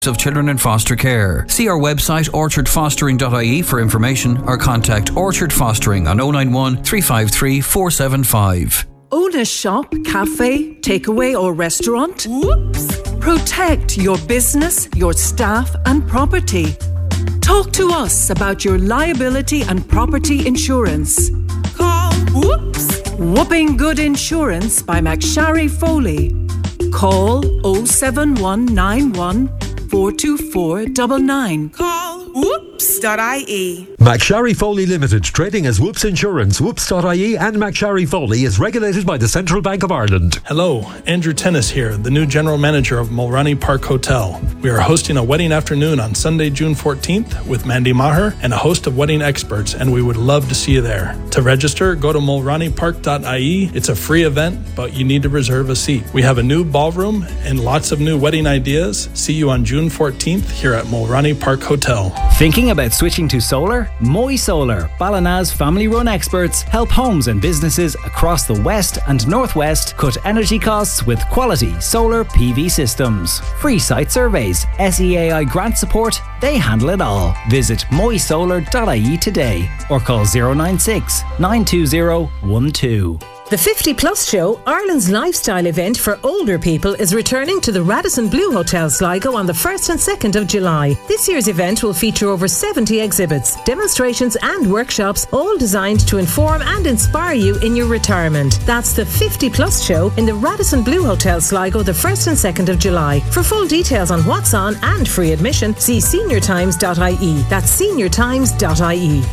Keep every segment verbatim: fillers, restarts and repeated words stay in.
of children in foster care. See our website orchard fostering dot I E for information or contact Orchard Fostering on oh nine one, three five three, four seven five. Own a shop, cafe, takeaway or restaurant? Whoops! Protect your business, your staff and property. Talk to us about your liability and property insurance. Call Whoops! Whooping Good Insurance by McSharry Foley. Call oh seven one nine one, four two four nine nine. Call whoops dot I E. McSharry Foley Limited, trading as Whoops Insurance. Whoops dot I E and McSharry Foley is regulated by the Central Bank of Ireland. Hello, Andrew Tennis here, the new general manager of Mulroney Park Hotel. We are hosting a wedding afternoon on Sunday, June fourteenth with Mandy Maher and a host of wedding experts, and we would love to see you there. To register, go to mulroney park dot I E. It's a free event, but you need to reserve a seat. We have a new ballroom and lots of new wedding ideas. See you on June fourteenth here at Mulroney Park Hotel. Thinking about switching to solar? Moy Solar, Ballina's family-run experts, help homes and businesses across the west and northwest cut energy costs with quality solar P V systems. Free site surveys, S E A I grant support, they handle it all. Visit moy solar dot I E today or call oh nine six, nine two oh, one two. The fifty plus Show, Ireland's lifestyle event for older people, is returning to the Radisson Blu Hotel Sligo on the first and second of July. This year's event will feature over seventy exhibits, demonstrations and workshops, all designed to inform and inspire you in your retirement. That's the fifty plus Show in the Radisson Blu Hotel Sligo the first and second of July. For full details on what's on and free admission, see senior times dot I E. That's senior times dot I E.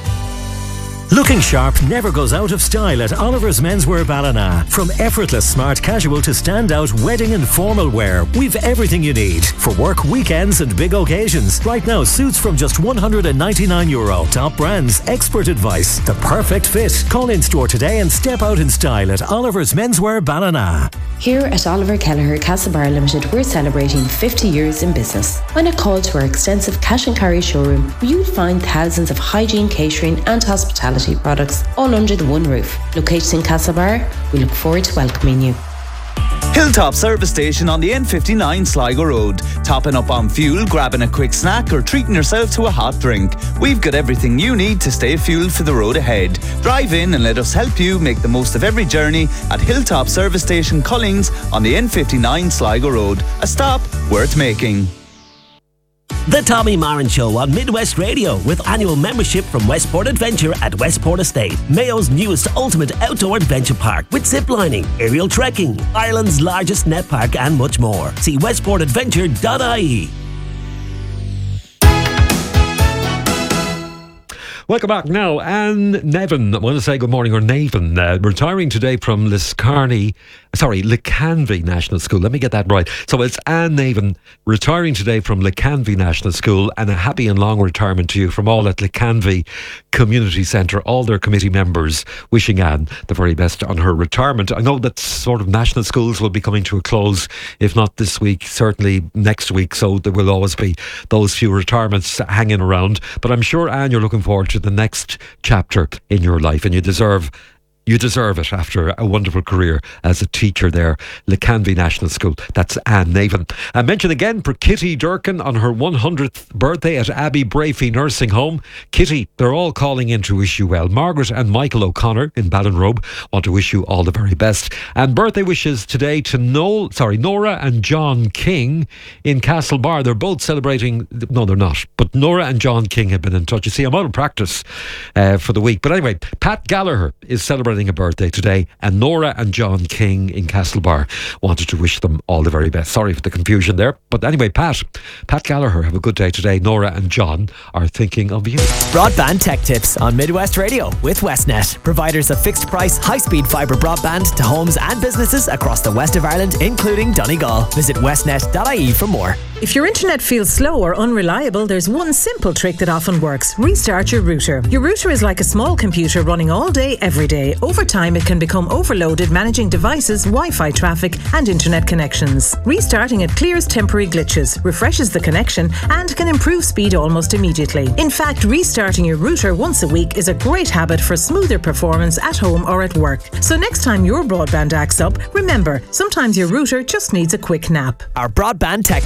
Looking sharp never goes out of style at Oliver's Menswear Ballina. From effortless smart casual to standout wedding and formal wear, we've everything you need for work, weekends and big occasions. Right now, suits from just one hundred ninety-nine euro. Top brands, expert advice, the perfect fit. Call in store today and step out in style at Oliver's Menswear Ballina. Here at Oliver Kelleher Castlebar Limited, we're celebrating fifty years in business. When a call to our extensive cash and carry showroom, where you'll find thousands of hygiene, catering and hospitality products all under the one roof. Located in Castlebar, we look forward to welcoming you. Hilltop Service Station on the N fifty-nine Sligo Road. Topping up on fuel, grabbing a quick snack or treating yourself to a hot drink. We've got everything you need to stay fueled for the road ahead. Drive in and let us help you make the most of every journey at Hilltop Service Station Collings on the N fifty-nine Sligo Road. A stop worth making. The Tommy Moran Show on Midwest Radio with annual membership from Westport Adventure at Westport Estate, Mayo's newest ultimate outdoor adventure park with ziplining, aerial trekking, Ireland's largest net park and much more. See westport adventure dot I E. Welcome back now. Anne Nevin, I want to say good morning, or Navan, uh, retiring today from Liscarney, sorry, Lecanvy National School. Let me get that right. So it's Anne Nevin retiring today from Lecanvy National School, and a happy and long retirement to you from all at Lecanvy Community Centre, all their committee members, wishing Anne the very best on her retirement. I know that sort of national schools will be coming to a close, if not this week, certainly next week, so there will always be those few retirements hanging around. But I'm sure, Anne, you're looking forward to the next chapter in your life, and you deserve You deserve it after a wonderful career as a teacher there. Lecanvy National School. That's Anne Navan. I mention again for Kitty Durkin on her one hundredth birthday at Abbey Brafey Nursing Home. Kitty, they're all calling in to wish you well. Margaret and Michael O'Connor in Ballinrobe want to wish you all the very best. And birthday wishes today to Noel, sorry, Nora and John King in Castlebar. They're both celebrating, no they're not, but Nora and John King have been in touch. You see, I'm out of practice uh, for the week. But anyway, Pat Gallagher is celebrating a birthday today, and Nora and John King in Castlebar wanted to wish them all the very best. Sorry for the confusion there, but anyway, Pat Pat Gallagher, have a good day today. Nora and John are thinking of you. Broadband Tech Tips on Midwest Radio with Westnet, providers of fixed price high speed fibre broadband to homes and businesses across the west of Ireland, including Donegal. Visit westnet dot I E for more. If your internet feels slow or unreliable, there's one simple trick that often works. Restart your router. Your router is like a small computer running all day, every day. Over time, it can become overloaded managing devices, Wi-Fi traffic and internet connections. Restarting it clears temporary glitches, refreshes the connection and can improve speed almost immediately. In fact, restarting your router once a week is a great habit for smoother performance at home or at work. So next time your broadband acts up, remember, sometimes your router just needs a quick nap. Our Broadband Tech Tips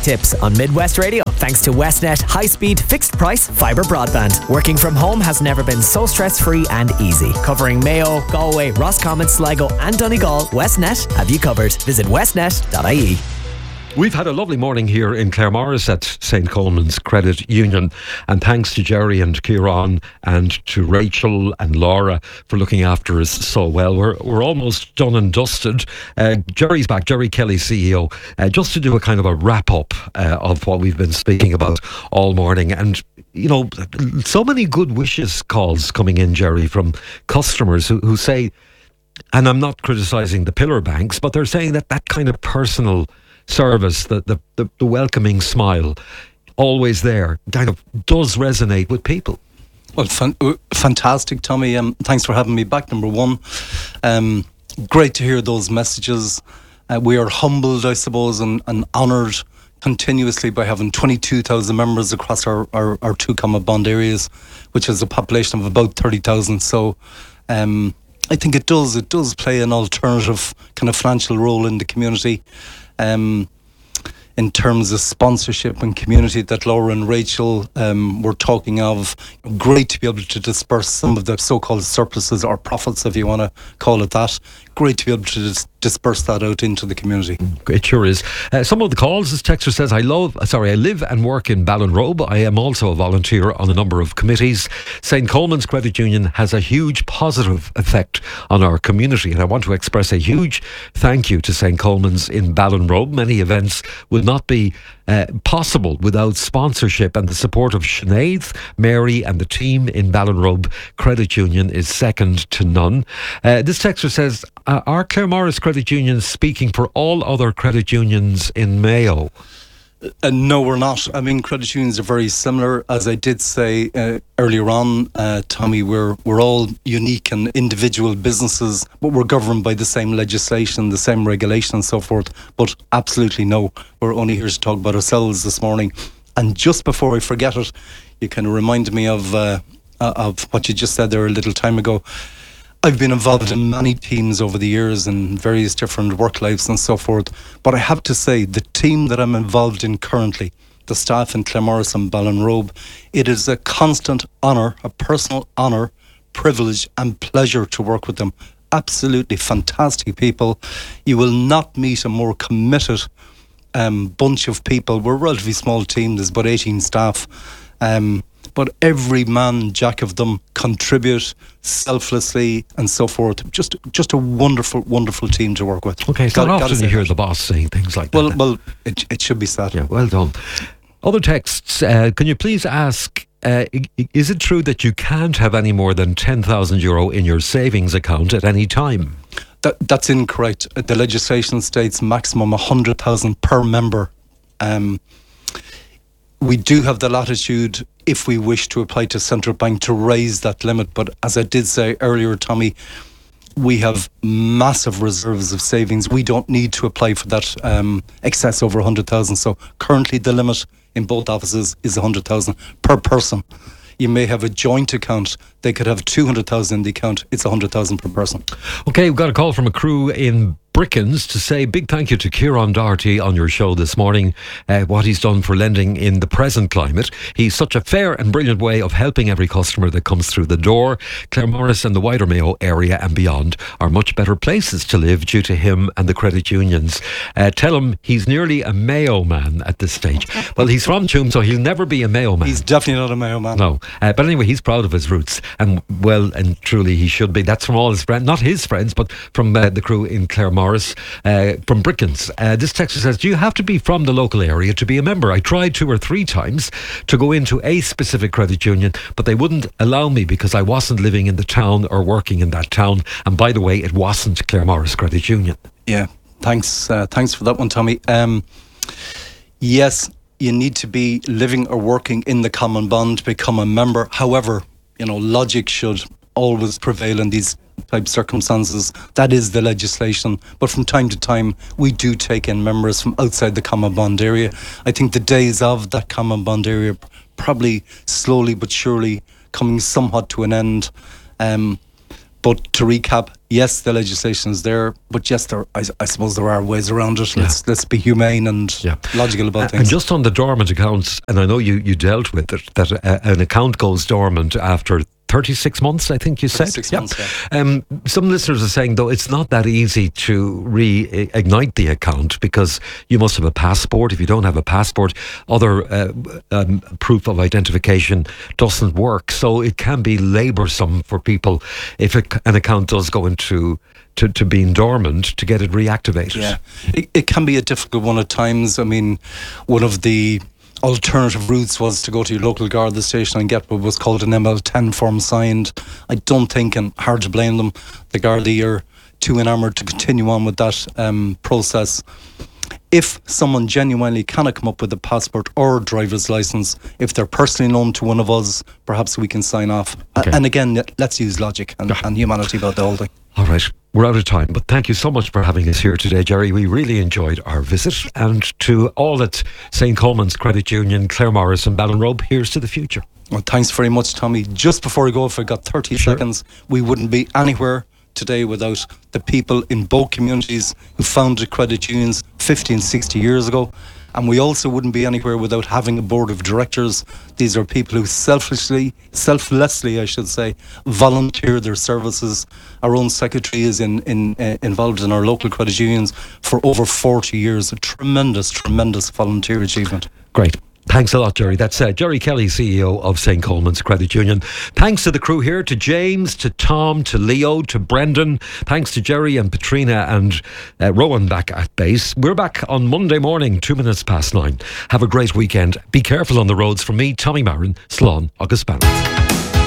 on Midwest Radio. Thanks to Westnet high-speed fixed-price fibre broadband. Working from home has never been so stress-free and easy. Covering Mayo, Galway, Roscommon, Sligo and Donegal, Westnet have you covered. Visit westnet dot I E. We've had a lovely morning here in Claremorris at Saint Coleman's Credit Union, and thanks to Jerry and Kieran and to Rachel and Laura for looking after us so well. We're we're almost done and dusted. Uh, Jerry's back, Jerry Kelly, C E O, uh, just to do a kind of a wrap up uh, of what we've been speaking about all morning. And you know, so many good wishes calls coming in, Jerry, from customers who, who say, and I'm not criticising the pillar banks, but they're saying that that kind of personal service, the, the, the, the welcoming smile, always there, kind of does resonate with people. Well, fan- fantastic, Tommy. Um, thanks for having me back, number one. Um, great to hear those messages. Uh, we are humbled, I suppose, and, and honoured continuously by having twenty-two thousand members across our, our, our two comma bond areas, which has a population of about thirty thousand. So um, I think it does, it does play an alternative kind of financial role in the community. Um, in terms of sponsorship and community that Laura and Rachel um, were talking of, great to be able to disperse some of the so-called surpluses or profits, if you want to call it that. Great to be able to dis- disperse that out into the community. It sure is. Uh, some of the calls, this texter says, I love, sorry, I live and work in Ballinrobe. I am also a volunteer on a number of committees. Saint Coleman's Credit Union has a huge positive effect on our community, and I want to express a huge thank you to Saint Coleman's in Ballinrobe. Many events would not be uh, possible without sponsorship, and the support of Sinead, Mary and the team in Ballinrobe Credit Union is second to none. Uh, this texter says, uh, are Claremorris Credit Unions speaking for all other credit unions in Mayo? Uh, no, we're not. I mean, credit unions are very similar. As I did say uh, earlier on, uh, Tommy, we're we're all unique and individual businesses, but we're governed by the same legislation, the same regulation and so forth. But absolutely no, we're only here to talk about ourselves this morning. And just before I forget it, you kind of reminded me of, uh, of what you just said there a little time ago. I've been involved in many teams over the years in various different work lives and so forth. But I have to say, the team that I'm involved in currently, the staff in Claremorris and Ballinrobe, it is a constant honour, a personal honour, privilege and pleasure to work with them. Absolutely fantastic people. You will not meet a more committed um, bunch of people. We're a relatively small team, there's about eighteen staff. Um, but every man, jack of them, contribute selflessly and so forth. Just just a wonderful, wonderful team to work with. Okay, it's not often you hear that. The boss saying things like well, that. Well, it, it should be said. Yeah, well done. Other texts, uh, can you please ask, uh, is it true that you can't have any more than ten thousand euro in your savings account at any time? That, that's incorrect. The legislation states maximum one hundred thousand per member. Um, we do have the latitude, if we wish to apply to Central Bank, to raise that limit. But as I did say earlier, Tommy, we have massive reserves of savings. We don't need to apply for that um, excess over one hundred thousand. So currently the limit in both offices is one hundred thousand per person. You may have a joint account. They could have two hundred thousand in the account. It's one hundred thousand per person. Okay, we've got a call from a crew in Brickens to say big thank you to Kieran Doherty on your show this morning, uh, what he's done for lending in the present climate. He's such a fair and brilliant way of helping every customer that comes through the door. Claremorris and the wider Mayo area and beyond are much better places to live due to him and the credit unions. Uh, tell him he's nearly a Mayo man at this stage. Well, he's from Tuam, so he'll never be a Mayo man. He's definitely not a Mayo man. No, uh, but anyway, he's proud of his roots, and well and truly he should be. That's from all his friends, not his friends, but from uh, the crew in Claremorris. Uh, from Brickens. Uh, this texter says, do you have to be from the local area to be a member? I tried two or three times to go into a specific credit union, but they wouldn't allow me because I wasn't living in the town or working in that town. And by the way, it wasn't Claremorris Credit Union. Yeah, thanks uh, thanks for that one, Tommy. Um, yes, you need to be living or working in the common bond to become a member. However, you know, logic should always prevail in these type circumstances. That is the legislation. But from time to time, we do take in members from outside the common bond area. I think the days of that common bond area probably slowly but surely coming somewhat to an end. Um, but to recap, yes, the legislation is there, but yes, there, I, I suppose there are ways around it. Let's yeah. let's be humane and yeah. logical about uh, things. And just on the dormant accounts, and I know you, you dealt with it, that uh, an account goes dormant after thirty-six months, I think you said. thirty-six yeah. months, yeah. Um, some listeners are saying, though, it's not that easy to reignite the account because you must have a passport. If you don't have a passport, other uh, um, proof of identification doesn't work. So it can be laboursome for people if it, an account does go into to, to being dormant to get it reactivated. Yeah, it, it can be a difficult one at times. I mean, one of the alternative routes was to go to your local Garda station and get what was called an M L ten form signed. I don't think, and hard to blame them, the Gardaí are too enamoured to continue on with that um, process. If someone genuinely cannot come up with a passport or a driver's licence, if they're personally known to one of us, perhaps we can sign off. Okay. And again, let's use logic and, yeah. and humanity about the whole thing. All right, we're out of time, but thank you so much for having us here today, Jerry. We really enjoyed our visit. And to all at Saint Coleman's Credit Union, Claire Morris and Ballinrobe, here's to the future. Well, thanks very much, Tommy. Just before I go, if I got thirty sure. seconds, we wouldn't be anywhere today without the people in both communities who founded credit unions fifty and sixty years ago. And we also wouldn't be anywhere without having a board of directors. These are people who selflessly, selflessly, I should say, volunteer their services. Our own secretary is in, in, uh, involved in our local credit unions for over forty years. A tremendous, tremendous volunteer achievement. Great. Thanks a lot, Jerry. That's uh, Jerry Kelly, C E O of Saint Coleman's Credit Union. Thanks to the crew here, to James, to Tom, to Leo, to Brendan. Thanks to Jerry and Patrina and uh, Rowan back at base. We're back on Monday morning, two minutes past nine. Have a great weekend. Be careful on the roads. From me, Tommy Marin, Slán agus Bannon.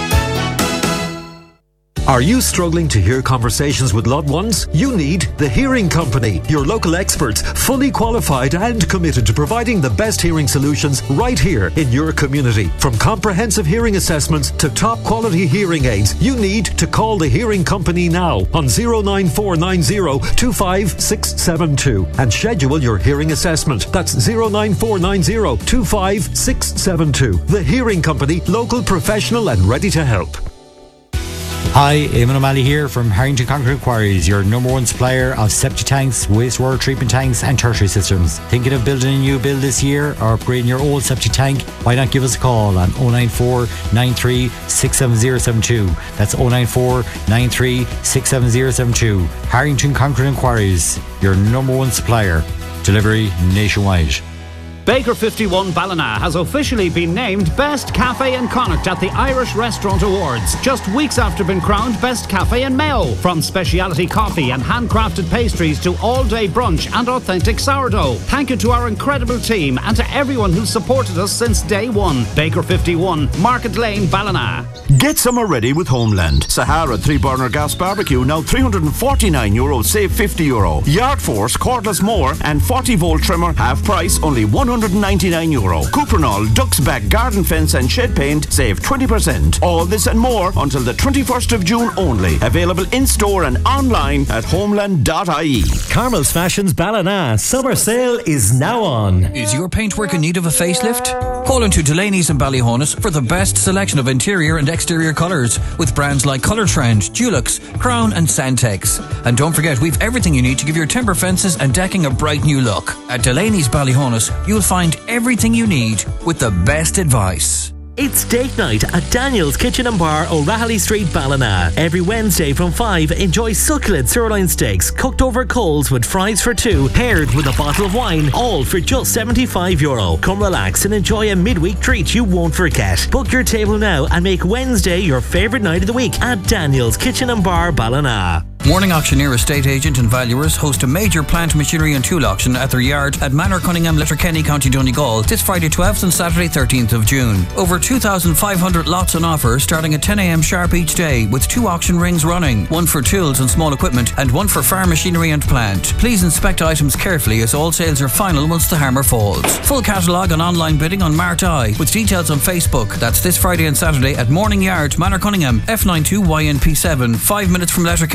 Are you struggling to hear conversations with loved ones? You need The Hearing Company, your local experts, fully qualified and committed to providing the best hearing solutions right here in your community. From comprehensive hearing assessments to top quality hearing aids, you need to call The Hearing Company now on zero nine four nine zero two five six seven two and schedule your hearing assessment. That's zero nine four nine zero two five six seven two. The Hearing Company, local, professional and ready to help. Hi, Eamon O'Malley here from Harrington Concrete Quarries, your number one supplier of septic tanks, wastewater treatment tanks and tertiary systems. Thinking of building a new build this year or upgrading your old septic tank? Why not give us a call on oh nine four nine three six seven zero seven two. That's oh nine four nine three six seven zero seven two. Harrington Concrete Quarries, your number one supplier. Delivery nationwide. Baker fifty-one Ballina has officially been named Best Cafe in Connacht at the Irish Restaurant Awards, just weeks after being crowned Best Cafe in Mayo. From speciality coffee and handcrafted pastries to all-day brunch and authentic sourdough. Thank you to our incredible team and to everyone who's supported us since day one. Baker fifty-one, Market Lane, Ballina. Get summer ready with Homeland. Sahara three-burner gas barbecue now three hundred forty-nine euro, save fifty euro. Yard Force cordless mower and forty volt trimmer, half price, only one hundred ninety-nine euro. Cuprinol Ducks Back garden fence and shed paint, save twenty percent. All this and more until the twenty-first of June only. Available in store and online at homeland dot I E. Carmel's Fashions Ballina summer sale is now on. Is your paintwork in need of a facelift? Call into Delaney's and Ballyhonus for the best selection of interior and exterior colours with brands like Colour Trend, Dulux, Crown and Santex. And don't forget, we've everything you need to give your timber fences and decking a bright new look. At Delaney's Ballyhonus, you'll find everything you need with the best advice. It's date night at Daniel's Kitchen and Bar, O'Rahilly Street, Ballina. Every Wednesday from five, enjoy succulent sirloin steaks cooked over coals with fries for two, paired with a bottle of wine, all for just seventy-five euro. Come relax and enjoy a midweek treat you won't forget. Book your table now and make Wednesday your favourite night of the week at Daniel's Kitchen and Bar, Ballina. Morning Auctioneer Estate Agent and Valuers host a major plant, machinery and tool auction at their yard at Manor Cunningham, Letterkenny, County Donegal this Friday twelfth and Saturday thirteenth of June. Over two thousand five hundred lots on offer starting at ten a m sharp each day with two auction rings running, one for tools and small equipment and one for farm machinery and plant. Please inspect items carefully as all sales are final once the hammer falls. Full catalogue and online bidding on Mart Eye with details on Facebook. That's this Friday and Saturday at Morning Yard, Manor Cunningham, F ninety-two Y N P seven, five minutes from Letterkenny, County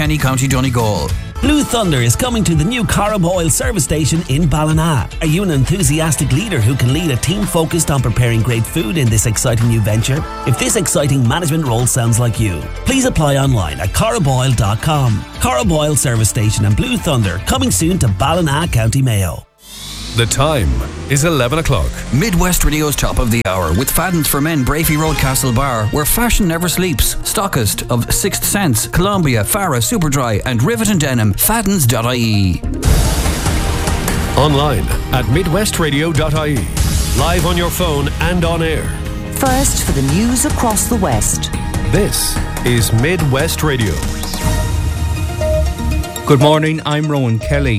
County Donegal. Blue Thunder is coming to the new Corrib Oil service station in Ballina. Are you an enthusiastic leader who can lead a team focused on preparing great food in this exciting new venture? If this exciting management role sounds like you, please apply online at corrib oil dot com. Corrib Oil service station and Blue Thunder coming soon to Ballina, County Mayo. The time is eleven o'clock. Midwest Radio's top of the hour with Fadden's for Men, Brafey Road, Castle Bar, where fashion never sleeps. Stockist of Sixth Sense, Columbia, Farah, Superdry and Rivet and Denim. Faddens dot I E. Online at midwest radio dot I E. Live on your phone and on air. First for the news across the West. This is Midwest Radio. Good morning, I'm Rowan Kelly.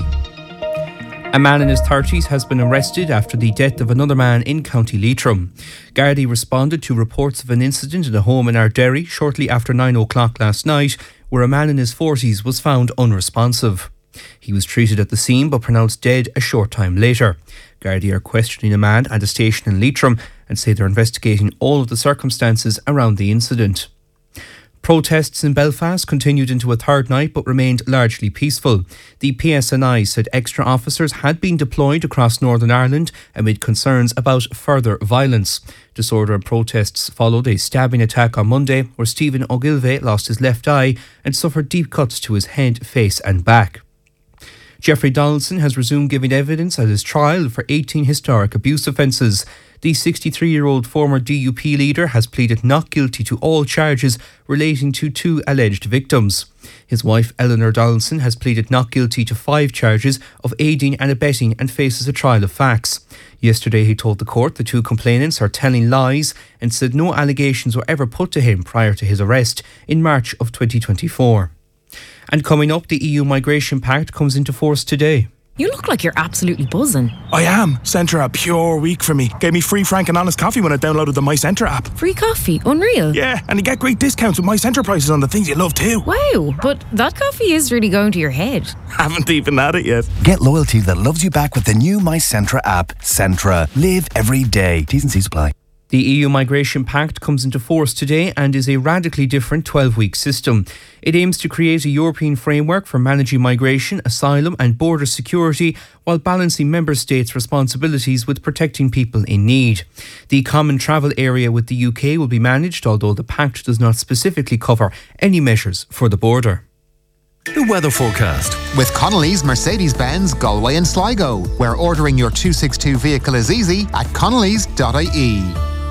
A man in his thirties has been arrested after the death of another man in County Leitrim. Gardaí responded to reports of an incident in a home in Ardderry shortly after nine o'clock last night, where a man in his forties was found unresponsive. He was treated at the scene but pronounced dead a short time later. Gardaí are questioning a man at a station in Leitrim and say they're investigating all of the circumstances around the incident. Protests in Belfast continued into a third night but remained largely peaceful. The P S N I said extra officers had been deployed across Northern Ireland amid concerns about further violence. Disorder and protests followed a stabbing attack on Monday where Stephen Ogilvie lost his left eye and suffered deep cuts to his head, face and back. Jeffrey Donaldson has resumed giving evidence at his trial for eighteen historic abuse offences. The sixty-three-year-old former D U P leader has pleaded not guilty to all charges relating to two alleged victims. His wife, Eleanor Donaldson, has pleaded not guilty to five charges of aiding and abetting and faces a trial of facts. Yesterday, he told the court the two complainants are telling lies and said no allegations were ever put to him prior to his arrest in March of twenty twenty-four. And coming up, the E U Migration Pact comes into force today. You look like you're absolutely buzzing. I am. Centre a pure week for me. Gave me free frank and honest coffee when I downloaded the My Centre app. Free coffee? Unreal. Yeah, and you get great discounts with My Centre prices on the things you love too. Wow, but that coffee is really going to your head. Haven't even had it yet. Get loyalty that loves you back with the new My Centre app. Centra. Live every day. T's and C's apply. The E U Migration Pact comes into force today and is a radically different twelve-week system. It aims to create a European framework for managing migration, asylum and border security while balancing member states' responsibilities with protecting people in need. The common travel area with the U K will be managed, although the pact does not specifically cover any measures for the border. The weather forecast. With Connolly's Mercedes-Benz Galway and Sligo, where ordering your two sixty-two vehicle is easy at connellys dot I E.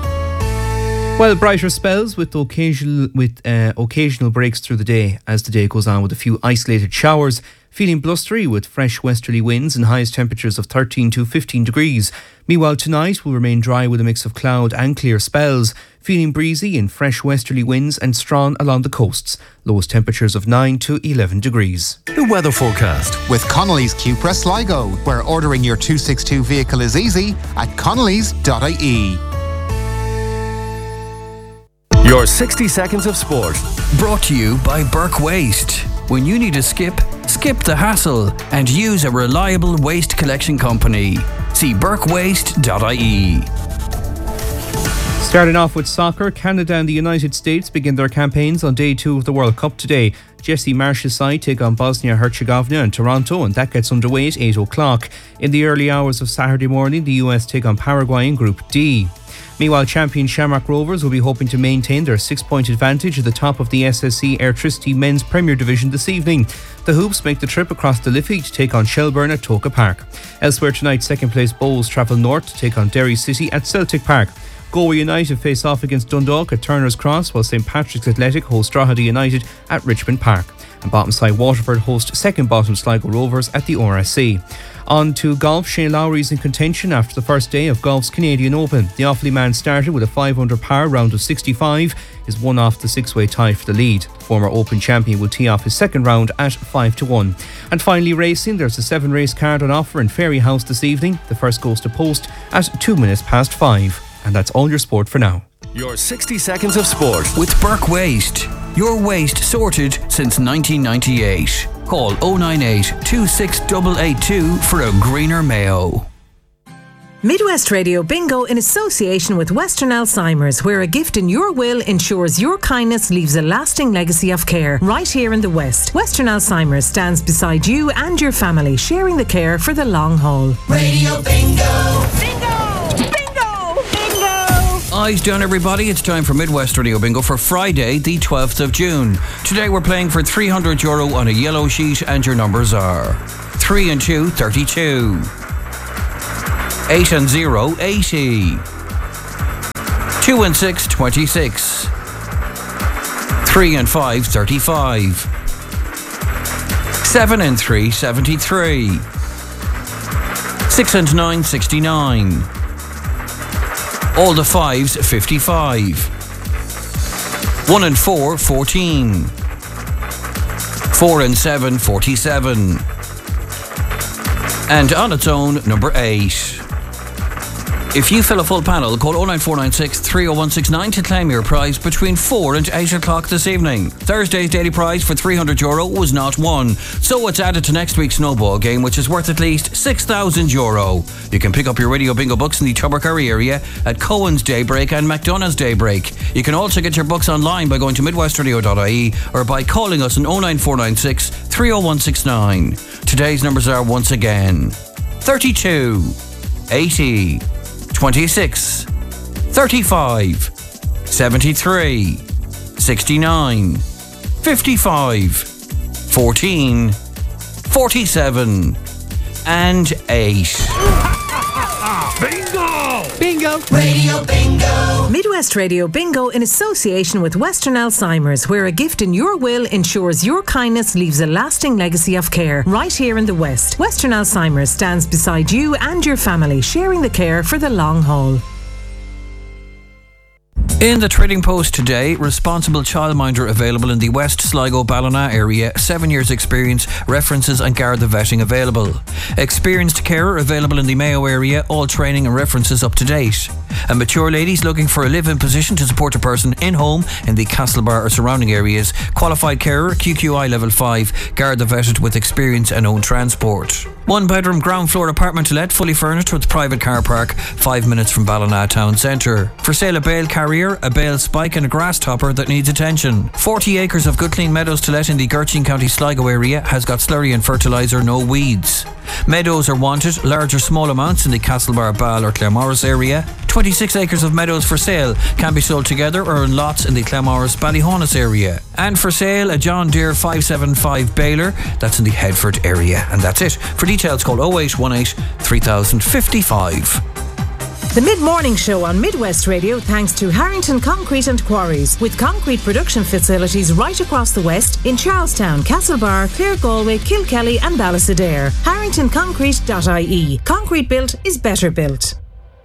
Well, brighter spells with occasional with uh, occasional breaks through the day as the day goes on with a few isolated showers. Feeling blustery with fresh westerly winds and highest temperatures of thirteen to fifteen degrees. Meanwhile, tonight will remain dry with a mix of cloud and clear spells. Feeling breezy in fresh westerly winds and strong along the coasts. Lowest temperatures of nine to eleven degrees. The weather forecast. With Connolly's Cupra Sligo, where ordering your two sixty-two vehicle is easy at connellys dot I E. Your sixty seconds of sport. Brought to you by Burke Waste. When you need a skip, skip the hassle and use a reliable waste collection company. See burke waste dot I E. Starting off with soccer, Canada and the United States begin their campaigns on day two of the World Cup today. Jesse Marsh's side take on Bosnia-Herzegovina and Toronto, and that gets underway at eight o'clock. In the early hours of Saturday morning, the U S take on Paraguay in Group D. Meanwhile, champion Shamrock Rovers will be hoping to maintain their six-point advantage at the top of the S S C Airtricity Men's Premier Division this evening. The Hoops make the trip across the Liffey to take on Shelburne at Toka Park. Elsewhere tonight, second-place Bowls travel north to take on Derry City at Celtic Park. Galway United face off against Dundalk at Turner's Cross, while St Patrick's Athletic host Drogheda United at Richmond Park. And bottom side Waterford host second bottom Sligo Rovers at the R S C. On to golf, Shane Lowry is in contention after the first day of golf's Canadian Open. The Offaly man started with a five under par round of sixty-five, is one off the six-way tie for the lead. The former Open champion will tee off his second round at five to one. And finally racing, there's a seven race card on offer in Fairyhouse this evening. The first goes to post at two minutes past five. And that's all your sport for now. Your sixty seconds of sport. With Burke Waste. Your waste sorted since nineteen ninety-eight. Call oh nine eight, two six eight eight two for a greener Mayo. Midwest Radio Bingo in association with Western Alzheimer's, where a gift in your will ensures your kindness leaves a lasting legacy of care right here in the West. Western Alzheimer's stands beside you and your family, sharing the care for the long haul. Radio Bingo! Bingo! Bingo! Bingo! Eyes down, everybody. It's time for Midwest Radio Bingo for Friday, the twelfth of June. Today we're playing for three hundred euro on a yellow sheet, and your numbers are three and two, thirty-two. eight and zero, eighty. two and six, twenty-six. three and five, thirty-five. seven and three, seventy-three. six and nine, sixty-nine. All the fives, fifty-five. one and four, fourteen. four and seven, forty-seven. And on its own, number eight. If you fill a full panel, call oh nine four nine six, three oh one six nine to claim your prize between four and eight o'clock this evening. Thursday's daily prize for three hundred euro was not won, so it's added to next week's snowball game, which is worth at least six thousand euro. You can pick up your Radio Bingo books in the Tubbercurry area at Cohen's Daybreak and McDonough's Daybreak. You can also get your books online by going to midwest radio dot I E or by calling us on oh nine four nine six, three oh one six nine. Today's numbers are once again thirty-two, eighty, twenty-six, thirty-five, seventy-three, sixty-nine, fifty-five, fourteen, forty-seven, and eight. Bingo! Bingo! Radio Bingo! Midwest Radio Bingo in association with Western Alzheimer's, where a gift in your will ensures your kindness leaves a lasting legacy of care right here in the West. Western Alzheimer's stands beside you and your family, sharing the care for the long haul. In the Trading Post today, responsible childminder available in the West Sligo Ballina area, seven years experience, references and Garda vetting available. Experienced carer available in the Mayo area, all training and references up to date. And mature ladies looking for a live-in position to support a person in home in the Castlebar or surrounding areas. Qualified carer, Q Q I level five, Garda vetted with experience and own transport. One bedroom ground floor apartment to let, fully furnished with private car park, five minutes from Ballina town centre. For sale a bale carrier, a bale spike and a grass topper that needs attention. forty acres of good clean meadows to let in the Gertrude County Sligo area, has got slurry and fertiliser, no weeds. Meadows are wanted, large or small amounts in the Castlebar, Ball or Claremorris area. twenty-six acres of meadows for sale, can be sold together or in lots in the Claremorris, Ballyhonus area. And for sale a John Deere five seventy-five baler, that's in the Headford area. And that's it. For details call oh eight one eight, three thousand fifty-five. The Mid-Morning Show on Midwest Radio thanks to Harrington Concrete and Quarries, with concrete production facilities right across the West in Charlestown, Castlebar, Clare Galway, Kilkelly and Ballysadare. harrington concrete dot I E. Concrete built is better built.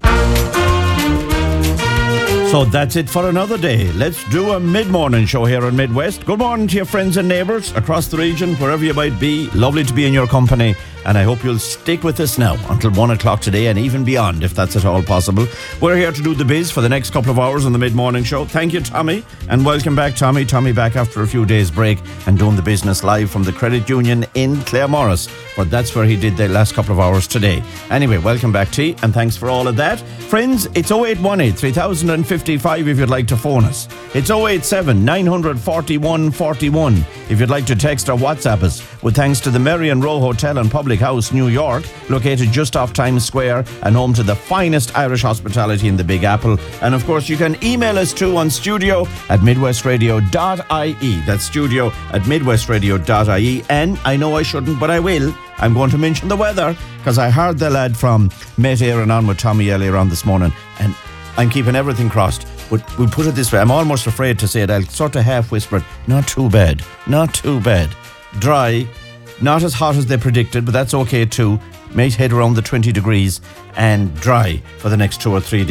So that's it for another day. Let's do a mid-morning show here on Midwest. Good morning to your friends and neighbours across the region, wherever you might be. Lovely to be in your company. And I hope you'll stick with us now until one o'clock today and even beyond, if that's at all possible. We're here to do the biz for the next couple of hours on the mid-morning show. Thank you, Tommy. And welcome back, Tommy. Tommy back after a few days break and doing the business live from the Credit Union in Claremorris. But that's where he did the last couple of hours today. Anyway, welcome back, T. And thanks for all of that. Friends, it's oh eight one eight, three thousand fifty-five if you'd like to phone us. It's oh eight seven, nine four one, four one if you'd like to text or WhatsApp us. With thanks to the Marion Row Hotel and Public House, New York, located just off Times Square and home to the finest Irish hospitality in the Big Apple. And of course, you can email us too on studio at midwest radio dot I E. That's studio at midwest radio dot I E. And I know I shouldn't, but I will. I'm going to mention the weather because I heard the lad from Met Aaron on with Tommy earlier on this morning, and I'm keeping everything crossed. But we'll put it this way, I'm almost afraid to say it. I'll sort of half whisper it. Not too bad. Not too bad. Dry. Not as hot as they predicted, but that's okay too. Might head around the twenty degrees and dry for the next two or three days.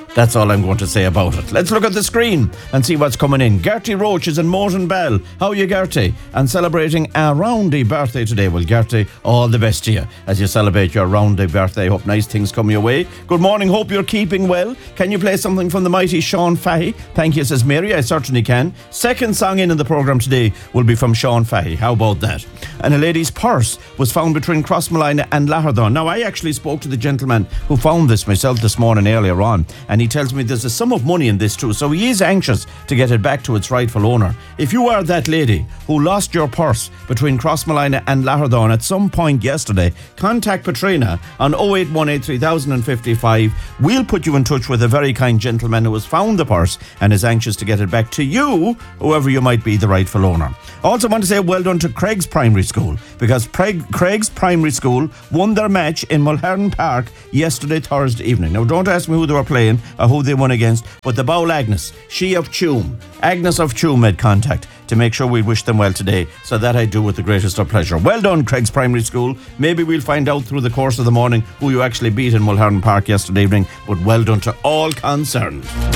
That's all I'm going to say about it. Let's look at the screen and see what's coming in. Gertie Roach is in Morton Bell. How are you, Gertie? And celebrating a roundy birthday today. Well, Gertie, all the best to you as you celebrate your roundy birthday. Hope nice things come your way. Good morning. Hope you're keeping well. Can you play something from the mighty Sean Fahey? Thank you, says Mary. I certainly can. Second song in in the programme today will be from Sean Fahey. How about that? And a lady's purse was found between Crossmolina and Lahardon. Now, I actually spoke to the gentleman who found this myself this morning earlier on, and he tells me there's a sum of money in this too, so he is anxious to get it back to its rightful owner. If you are that lady who lost your purse between Crossmolina and Lahardon at some point yesterday, contact Patrina on oh eight one eight, three thousand fifty-five. We'll put you in touch with a very kind gentleman who has found the purse and is anxious to get it back to you, whoever you might be the rightful owner. Also want to say well done to Craig's Primary School, because Craig, Craig's Primary School won their match in Mulhern Park yesterday, Thursday evening. Now, don't ask me who they were playing or who they won against, but the Bowl Agnes, she of Tuam, Agnes of Tuam made contact to make sure we wish them well today. So that I do with the greatest of pleasure. Well done, Craig's Primary School. Maybe we'll find out through the course of the morning who you actually beat in Mulhern Park yesterday evening, but well done to all concerned.